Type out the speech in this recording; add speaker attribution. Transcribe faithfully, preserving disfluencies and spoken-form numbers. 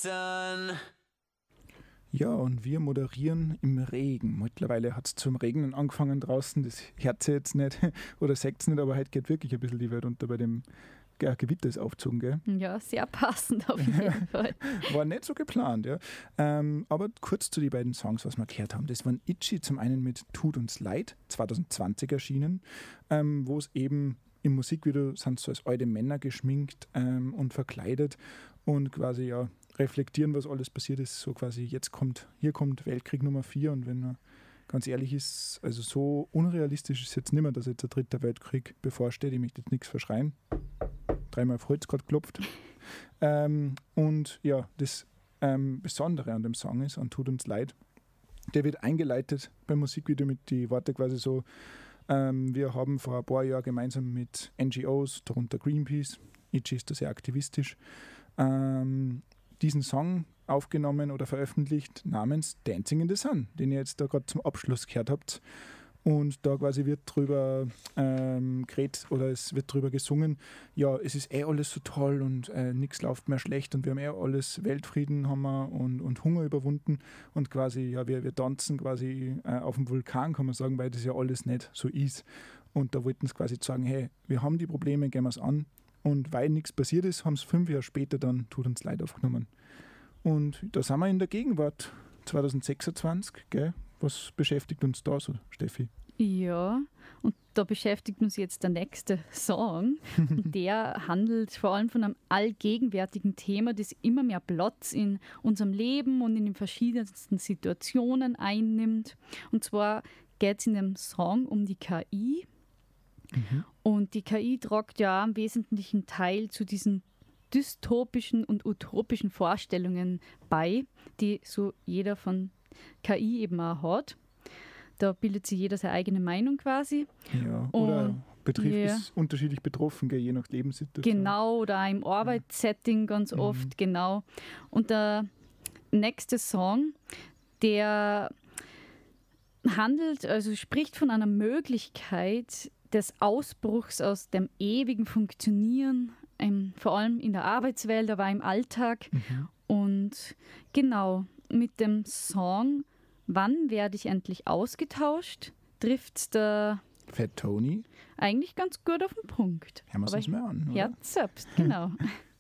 Speaker 1: sun.
Speaker 2: Ja, und wir moderieren im Regen. Mittlerweile hat es zum Regnen angefangen draußen, das hört ihr jetzt nicht oder seht es nicht, aber heute geht wirklich ein bisschen die Welt unter bei dem ja, Gewitter ist aufgezogen, gell?
Speaker 3: Ja, sehr passend auf jeden Fall.
Speaker 2: War nicht so geplant, ja. Ähm, aber kurz zu den beiden Songs, was wir gehört haben. Das waren Itchy zum einen mit Tut uns leid, zwanzig zwanzig erschienen, ähm, wo es eben im Musikvideo sind so als alte Männer geschminkt ähm, und verkleidet und quasi ja reflektieren, was alles passiert ist. So quasi, jetzt kommt, hier kommt Weltkrieg Nummer vier und wenn man ganz ehrlich ist, also so unrealistisch ist es jetzt nicht mehr, dass jetzt der dritte Weltkrieg bevorsteht. Ich möchte jetzt nichts verschreien. Dreimal auf Holz gerade geklopft. Ähm, und ja, das ähm, Besondere an dem Song ist, an Tut uns leid, der wird eingeleitet beim Musikvideo mit die Worte quasi so, ähm, wir haben vor ein paar Jahren gemeinsam mit N G Os, darunter Greenpeace, Itchy ist da sehr aktivistisch, ähm, diesen Song aufgenommen oder veröffentlicht namens Dancing in the Sun, den ihr jetzt da gerade zum Abschluss gehört habt. Und da quasi wird drüber ähm, geredet oder es wird drüber gesungen, ja, es ist eh alles so toll und äh, nichts läuft mehr schlecht und wir haben eh alles, Weltfrieden haben wir und, und Hunger überwunden und quasi, ja, wir, wir tanzen quasi äh, auf dem Vulkan, kann man sagen, weil das ja alles nicht so ist. Und da wollten sie quasi sagen, hey, wir haben die Probleme, gehen wir es an. Und weil nichts passiert ist, haben es fünf Jahre später dann Tut uns leid aufgenommen. Und da sind wir in der Gegenwart, zwanzig sechsundzwanzig, gell? Was beschäftigt uns da so, Steffi?
Speaker 3: Ja, und da beschäftigt uns jetzt der nächste Song. Und der handelt vor allem von einem allgegenwärtigen Thema, das immer mehr Platz in unserem Leben und in den verschiedensten Situationen einnimmt. Und zwar geht es in dem Song um die K I. Mhm. Und die K I tragt ja im wesentlichen Teil zu diesen dystopischen und utopischen Vorstellungen bei, die so jeder von K I eben auch hat. Da bildet sich jeder seine eigene Meinung quasi.
Speaker 2: Ja, oder
Speaker 3: und,
Speaker 2: betrifft
Speaker 3: ja.
Speaker 2: es unterschiedlich betroffen, gell, je nach Lebenssituation.
Speaker 3: Genau, oder auch im Arbeitssetting ganz
Speaker 2: Mhm.
Speaker 3: oft, genau. Und der nächste Song, der handelt, also spricht von einer Möglichkeit des Ausbruchs aus dem ewigen Funktionieren, ähm, vor allem in der Arbeitswelt, aber auch im Alltag.
Speaker 2: Mhm.
Speaker 3: Und genau, mit dem Song Wann werde ich endlich ausgetauscht, trifft der
Speaker 2: Fat Tony.
Speaker 3: eigentlich ganz gut auf den Punkt.
Speaker 2: Hören wir es uns mal an, oder?
Speaker 3: Ja, selbst, genau.